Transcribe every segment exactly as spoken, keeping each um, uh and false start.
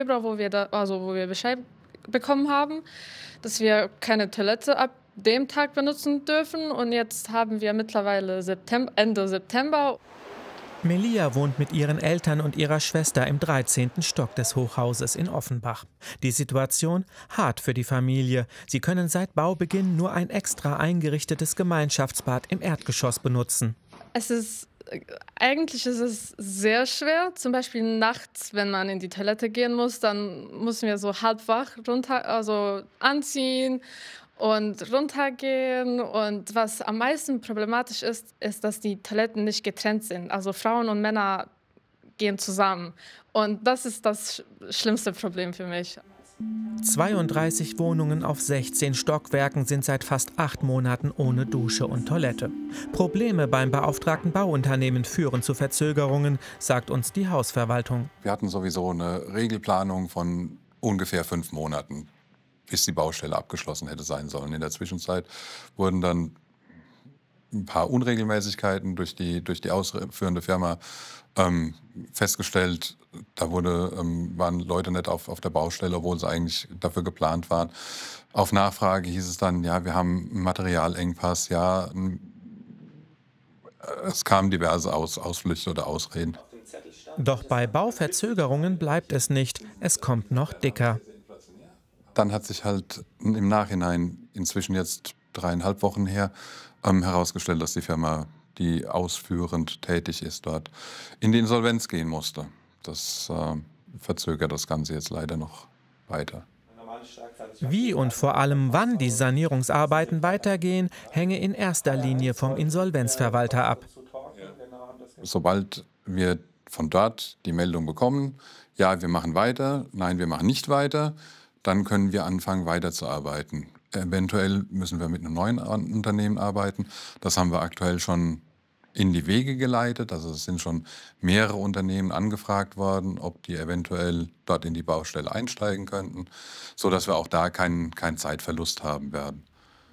Februar, wo wir da, also wo wir Bescheid bekommen haben, dass wir keine Toilette ab dem Tag benutzen dürfen. Und jetzt haben wir mittlerweile September, Ende September. Melia wohnt mit ihren Eltern und ihrer Schwester im dreizehnten Stock des Hochhauses in Offenbach. Die Situation hart für die Familie. Sie können seit Baubeginn nur ein extra eingerichtetes Gemeinschaftsbad im Erdgeschoss benutzen. Es ist Eigentlich ist es sehr schwer. Zum Beispiel nachts, wenn man in die Toilette gehen muss, dann müssen wir so halb wach runter, also anziehen und runtergehen. Und was am meisten problematisch ist, ist, dass die Toiletten nicht getrennt sind. Also Frauen und Männer gehen zusammen. Und das ist das schlimmste Problem für mich. zweiunddreißig Wohnungen auf sechzehn Stockwerken sind seit fast acht Monaten ohne Dusche und Toilette. Probleme beim beauftragten Bauunternehmen führen zu Verzögerungen, sagt uns die Hausverwaltung. Wir hatten sowieso eine Regelplanung von ungefähr fünf Monaten, bis die Baustelle abgeschlossen hätte sein sollen. In der Zwischenzeit wurden dann ein paar Unregelmäßigkeiten durch die, durch die ausführende Firma ähm, festgestellt. Da wurde, ähm, waren Leute nicht auf, auf der Baustelle, obwohl sie eigentlich dafür geplant waren. Auf Nachfrage hieß es dann, ja, wir haben einen Materialengpass, ja. Es kamen diverse Aus, Ausflüchte oder Ausreden. Doch bei Bauverzögerungen bleibt es nicht. Es kommt noch dicker. Dann hat sich halt im Nachhinein, inzwischen jetzt dreieinhalb Wochen her, ähm, herausgestellt, dass die Firma, die ausführend tätig ist dort, in die Insolvenz gehen musste. Das äh, verzögert das Ganze jetzt leider noch weiter. Wie und vor allem wann die Sanierungsarbeiten weitergehen, hänge in erster Linie vom Insolvenzverwalter ab. Sobald wir von dort die Meldung bekommen, ja, wir machen weiter, nein, wir machen nicht weiter, dann können wir anfangen, weiterzuarbeiten. Eventuell müssen wir mit einem neuen Unternehmen arbeiten. Das haben wir aktuell schon in die Wege geleitet. Also es sind schon mehrere Unternehmen angefragt worden, ob die eventuell dort in die Baustelle einsteigen könnten, sodass wir auch da keinen, keinen Zeitverlust haben werden.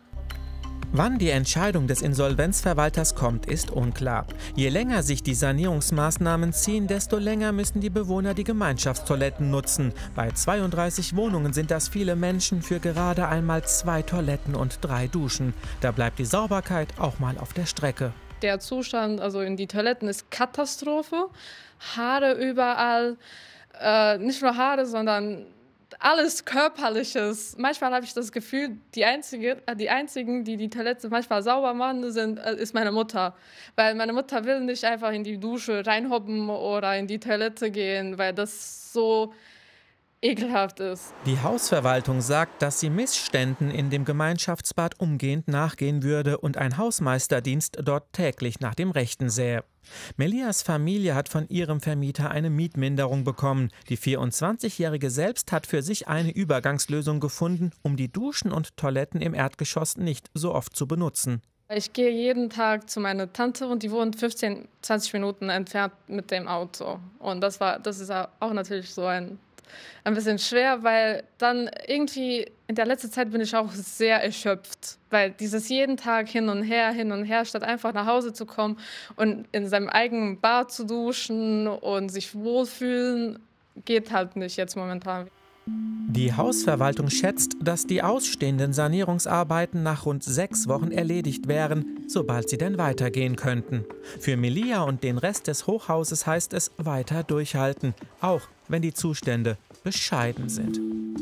Wann die Entscheidung des Insolvenzverwalters kommt, ist unklar. Je länger sich die Sanierungsmaßnahmen ziehen, desto länger müssen die Bewohner die Gemeinschaftstoiletten nutzen. Bei zweiunddreißig Wohnungen sind das viele Menschen für gerade einmal zwei Toiletten und drei Duschen. Da bleibt die Sauberkeit auch mal auf der Strecke. Der Zustand, also in die Toiletten, ist Katastrophe. Haare überall, äh, nicht nur Haare, sondern alles Körperliches. Manchmal habe ich das Gefühl, die, einzige, die einzigen, die die Toilette manchmal sauber machen, sind, ist meine Mutter. Weil meine Mutter will nicht einfach in die Dusche reinhoppen oder in die Toilette gehen, weil das so ekelhaft ist. Die Hausverwaltung sagt, dass sie Missständen in dem Gemeinschaftsbad umgehend nachgehen würde und ein Hausmeisterdienst dort täglich nach dem Rechten sähe. Melias Familie hat von ihrem Vermieter eine Mietminderung bekommen. Die vierundzwanzigjährige selbst hat für sich eine Übergangslösung gefunden, um die Duschen und Toiletten im Erdgeschoss nicht so oft zu benutzen. Ich gehe jeden Tag zu meiner Tante und die wohnt fünfzehn, zwanzig Minuten entfernt mit dem Auto. Und das war, das ist auch natürlich so ein Ein bisschen schwer, weil dann irgendwie in der letzten Zeit bin ich auch sehr erschöpft, weil dieses jeden Tag hin und her, hin und her, statt einfach nach Hause zu kommen und in seinem eigenen Bad zu duschen und sich wohlfühlen, geht halt nicht jetzt momentan. Die Hausverwaltung schätzt, dass die ausstehenden Sanierungsarbeiten nach rund sechs Wochen erledigt wären, sobald sie denn weitergehen könnten. Für Melia und den Rest des Hochhauses heißt es weiter durchhalten, auch wenn die Zustände bescheiden sind.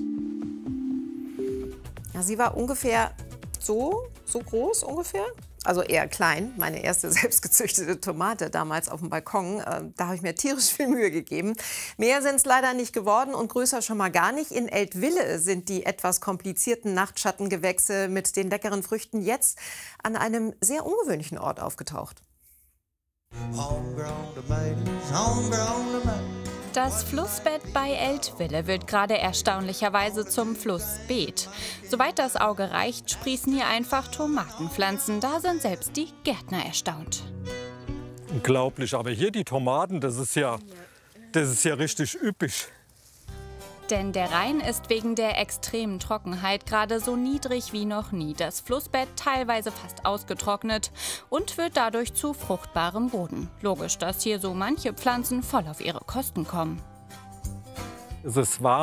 Ja, sie war ungefähr so, so groß ungefähr. Also eher klein, meine erste selbstgezüchtete Tomate damals auf dem Balkon. Äh, da habe ich mir tierisch viel Mühe gegeben. Mehr sind es leider nicht geworden und größer schon mal gar nicht. In Eltville sind die etwas komplizierten Nachtschattengewächse mit den leckeren Früchten jetzt an einem sehr ungewöhnlichen Ort aufgetaucht. Das Flussbett bei Eltville wird gerade erstaunlicherweise zum Flussbeet. Soweit das Auge reicht, sprießen hier einfach Tomatenpflanzen. Da sind selbst die Gärtner erstaunt. Unglaublich, aber hier die Tomaten, das ist ja, das ist ja richtig üppig. Denn der Rhein ist wegen der extremen Trockenheit gerade so niedrig wie noch nie. Das Flussbett teilweise fast ausgetrocknet und wird dadurch zu fruchtbarem Boden. Logisch, dass hier so manche Pflanzen voll auf ihre Kosten kommen. Es ist warm.